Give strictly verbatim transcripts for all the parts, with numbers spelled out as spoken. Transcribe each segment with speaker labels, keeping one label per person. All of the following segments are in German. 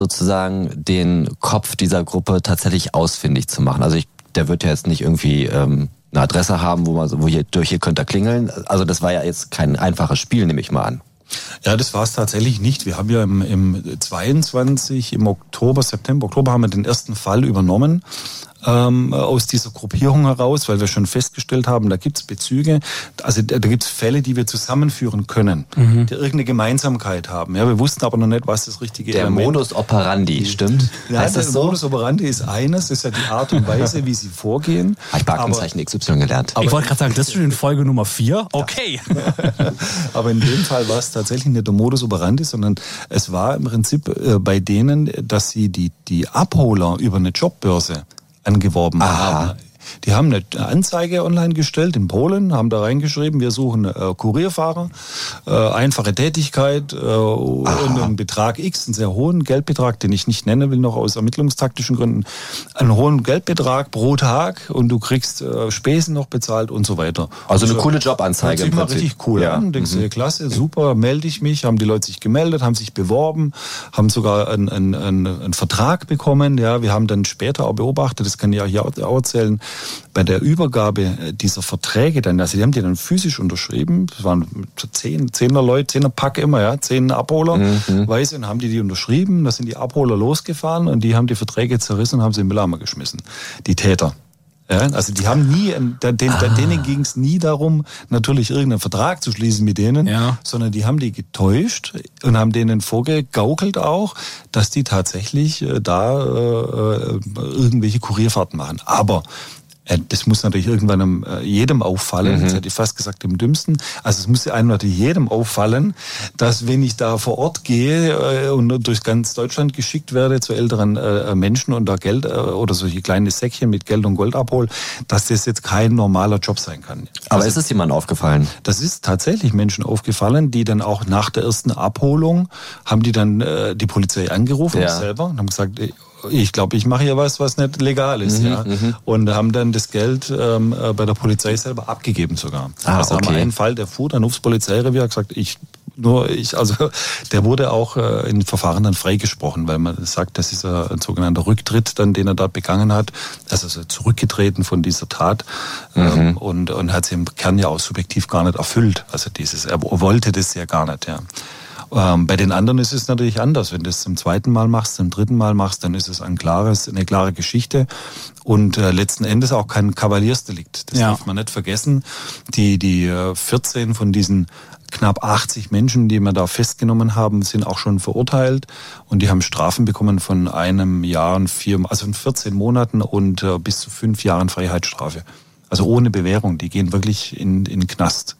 Speaker 1: sozusagen den Kopf dieser Gruppe tatsächlich ausfindig zu machen. Also ich, der wird ja jetzt nicht irgendwie ähm, eine Adresse haben, wo man so, wo hier durch hier könnt ihr klingeln. Also das war ja jetzt kein einfaches Spiel, nehme ich mal an.
Speaker 2: Ja, das war es tatsächlich nicht. Wir haben ja im, im zweiundzwanzig, im Oktober, September, Oktober haben wir den ersten Fall übernommen. Ähm, aus dieser Gruppierung heraus, weil wir schon festgestellt haben, da gibt's Bezüge, also da, da gibt's Fälle, die wir zusammenführen können, mhm. die irgendeine Gemeinsamkeit haben. Ja, wir wussten aber noch nicht, was das richtige
Speaker 1: Der
Speaker 2: Element
Speaker 1: Modus operandi, stimmt?
Speaker 2: Ja, heißt der das so? Modus operandi ist eines, das ist ja die Art und Weise, wie sie vorgehen.
Speaker 1: Habe ich bei Aktenzeichen X Y gelernt.
Speaker 3: Ich wollte gerade sagen, das ist schon in Folge Nummer vier. Okay.
Speaker 2: Ja. Aber in dem Fall war es tatsächlich nicht der Modus operandi, sondern es war im Prinzip äh, bei denen, dass sie die, die Abholer über eine Jobbörse angeworben
Speaker 1: Aha.
Speaker 2: haben. Die haben eine Anzeige online gestellt in Polen, haben da reingeschrieben, wir suchen äh, Kurierfahrer, äh, einfache Tätigkeit äh, und einen Betrag X, einen sehr hohen Geldbetrag, den ich nicht nennen will, noch aus ermittlungstaktischen Gründen, einen hohen Geldbetrag pro Tag und du kriegst äh, Spesen noch bezahlt und so weiter.
Speaker 1: Also eine
Speaker 2: also,
Speaker 1: coole Jobanzeige.
Speaker 2: Hört sich mal richtig cool
Speaker 1: ja.
Speaker 2: an, denkst du,
Speaker 1: mhm.
Speaker 2: klasse, super, melde ich mich, haben die Leute sich gemeldet, haben sich beworben, haben sogar einen, einen, einen, einen Vertrag bekommen, ja, wir haben dann später auch beobachtet, das kann ich auch hier auch erzählen, bei der Übergabe dieser Verträge dann, also die haben die dann physisch unterschrieben, das waren zehn, zehner Leute, zehner Pack immer, ja, zehn Abholer,
Speaker 1: mhm.
Speaker 2: weiße, und haben die die unterschrieben, da sind die Abholer losgefahren und die haben die Verträge zerrissen und haben sie in den Mülleimer geschmissen, die Täter. Ja, also die haben nie, denen, ah. denen ging es nie darum, natürlich irgendeinen Vertrag zu schließen mit denen, ja. sondern die haben die getäuscht und haben denen vorgegaukelt auch, dass die tatsächlich da äh, irgendwelche Kurierfahrten machen. Aber das muss natürlich irgendwann jedem auffallen, mhm. das hätte ich fast gesagt dem Dümmsten. Also es muss einem natürlich jedem auffallen, dass wenn ich da vor Ort gehe und durch ganz Deutschland geschickt werde zu älteren Menschen und da Geld oder solche kleine Säckchen mit Geld und Gold abhole, dass das jetzt kein normaler Job sein kann.
Speaker 1: Aber
Speaker 2: also,
Speaker 1: ist es jemandem aufgefallen?
Speaker 2: Das ist tatsächlich Menschen aufgefallen, die dann auch nach der ersten Abholung haben die dann äh, die Polizei angerufen ja. selber und haben gesagt, ich glaube, ich mache hier was, was nicht legal ist, mhm, ja. Mhm. Und haben dann das Geld ähm, bei der Polizei selber abgegeben sogar.
Speaker 1: Ah,
Speaker 2: also
Speaker 1: okay.
Speaker 2: haben wir einen Fall, der fuhr dann aufs Polizeirevier, hat gesagt, ich nur ich, also der wurde auch äh, in Verfahren dann freigesprochen, weil man sagt, das ist ein, ein sogenannter Rücktritt, dann den er dort begangen hat, also ist er zurückgetreten von dieser Tat mhm. ähm, und und hat sie im Kern ja auch subjektiv gar nicht erfüllt. Also dieses, er wollte das ja gar nicht, ja. Ähm, bei den anderen ist es natürlich anders. Wenn du es zum zweiten Mal machst, zum dritten Mal machst, dann ist es ein klares, eine klare Geschichte und äh, letzten Endes auch kein Kavaliersdelikt. Das ja. darf man nicht vergessen. Die, die äh, vierzehn von diesen knapp achtzig Menschen, die wir da festgenommen haben, sind auch schon verurteilt und die haben Strafen bekommen von einem Jahr und vier, also von vierzehn Monaten und äh, bis zu fünf Jahren Freiheitsstrafe. Also ohne Bewährung. Die gehen wirklich in, in den Knast.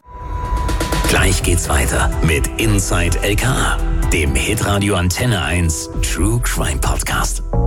Speaker 4: Gleich geht's weiter mit Inside L K A, dem Hitradio Antenne eins True Crime Podcast.